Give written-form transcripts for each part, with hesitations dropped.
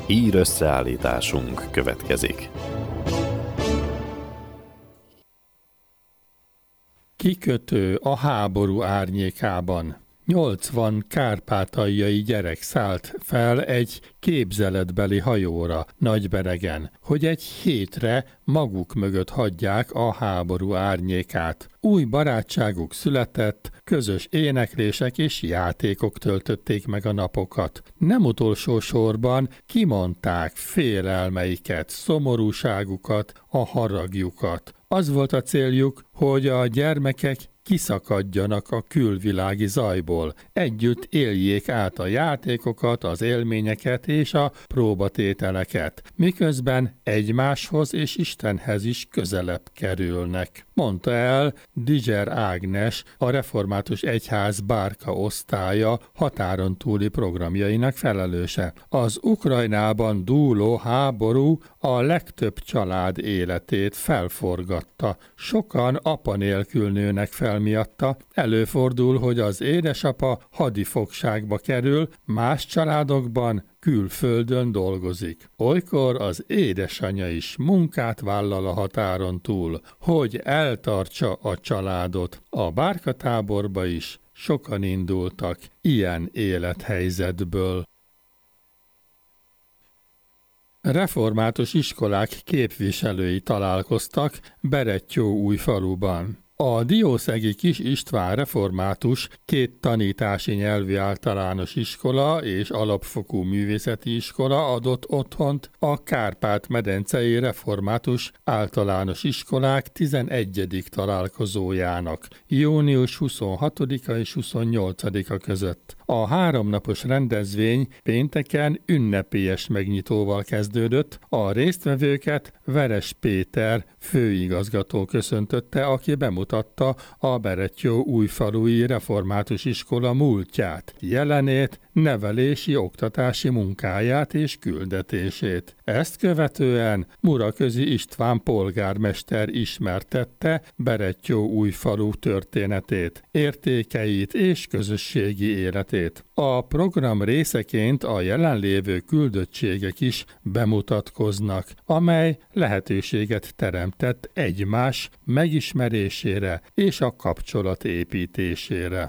Hír összeállításunk következik. Kikötő a háború árnyékában. 80 kárpátaljai gyerek szállt fel egy képzeletbeli hajóra Nagyberegen, hogy egy hétre maguk mögött hagyják a háború árnyékát. Új barátságuk született, közös éneklések és játékok töltötték meg a napokat. Nem utolsó sorban kimondták félelmeiket, szomorúságukat, a haragjukat. Az volt a céljuk, hogy a gyermekek kiszakadjanak a külvilági zajból, együtt éljék át a játékokat, az élményeket és a próbatételeket, miközben egymáshoz és Istenhez is közelebb kerülnek, mondta el Diger Ágnes, a Református Egyház Bárka osztálya határon túli programjainak felelőse. Az Ukrajnában dúló háború a legtöbb család életét felforgatta. Sokan apa nélkül nőnek fel miatta. Előfordul, hogy az édesapa hadifogságba kerül, más családokban külföldön dolgozik. Olykor az édesanyja is munkát vállal a határon túl, hogy eltartsa a családot. A Bárkatáborba is sokan indultak ilyen élethelyzetből. Református iskolák képviselői találkoztak Berettyóújfaluban. A diószegi Kis István református 2 tanítási nyelvi általános iskola és alapfokú művészeti iskola adott otthont a Kárpát-medencei református általános iskolák 11. találkozójának június 26-a és 28-a között. A 3 napos rendezvény pénteken ünnepélyes megnyitóval kezdődött, a résztvevőket Veres Péter főigazgató köszöntötte, aki bemutatta a Berettyóújfalui református iskola múltját, jelenét, nevelési, oktatási munkáját és küldetését. Ezt követően Muraközi István polgármester ismertette Berettyóújfalu történetét, értékeit és közösségi életét. A program részeként a jelenlévő küldöttségek is bemutatkoznak, amely lehetőséget teremtett egymás megismerésére és a kapcsolat építésére.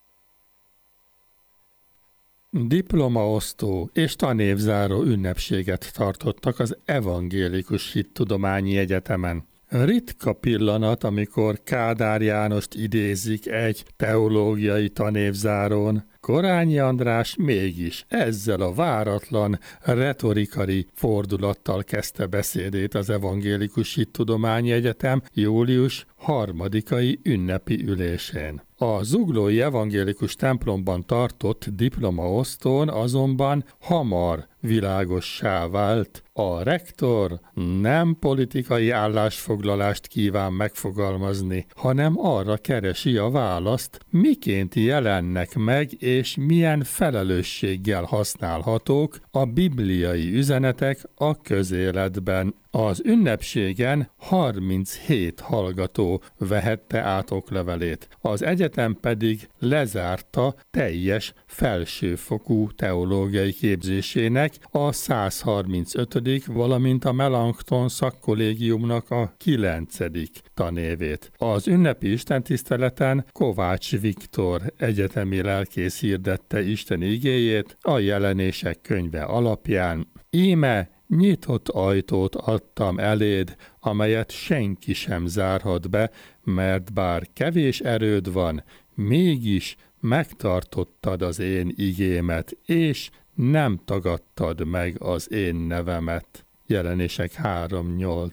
Diplomaosztó és tanévzáró ünnepséget tartottak az Evangélikus Hittudományi Egyetemen. Ritka pillanat, amikor Kádár Jánost idézik egy teológiai tanévzárón. Korányi András mégis ezzel a váratlan, retorikai fordulattal kezdte beszédét az Evangélikus Hittudományi Egyetem július 3-ai ünnepi ülésén. A zuglói evangélikus templomban tartott diplomaosztón azonban hamar világossá vált. A rektor nem politikai állásfoglalást kíván megfogalmazni, hanem arra keresi a választ, miként jelennek meg és milyen felelősséggel használhatók a bibliai üzenetek a közéletben. Az ünnepségen 37 hallgató vehette át oklevelét, az egyetem pedig lezárta teljes felsőfokú teológiai képzésének a 135., valamint a Melanchthon szakkollégiumnak a 9. tanévét. Az ünnepi istentiszteleten Kovács Viktor egyetemi lelkész hirdette Isten igéjét a Jelenések könyve alapján. Íme nyitott ajtót adtam eléd, amelyet senki sem zárhat be, mert bár kevés erőd van, mégis megtartottad az én igémet, és nem tagadtad meg az én nevemet. Jelenések 3:8.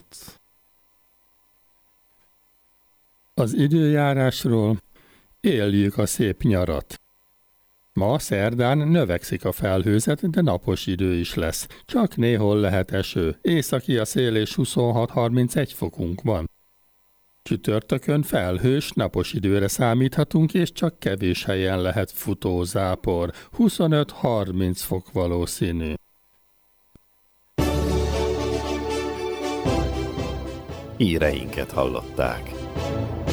Az időjárásról: éljük a szép nyarat. Ma szerdán növekszik a felhőzet, de napos idő is lesz. Csak néhol lehet eső. Északi a szél és 26-31 fokunk van. Csütörtökön felhős, napos időre számíthatunk, és csak kevés helyen lehet futózápor. 25-30 fok valószínű. Híreinket hallották.